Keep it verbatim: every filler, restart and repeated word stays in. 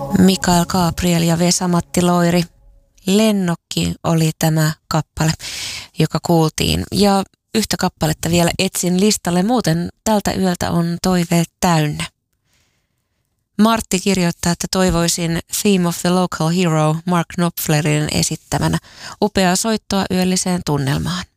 Mikael Gabriel ja Vesa-Matti Loiri. Lennokki oli tämä kappale, joka kuultiin. Ja yhtä kappaletta vielä etsin listalle, muuten tältä yöltä on toiveet täynnä. Martti kirjoittaa, että toivoisin Theme of the Local Hero Mark Knopflerin esittämänä upeaa soittoa yölliseen tunnelmaan.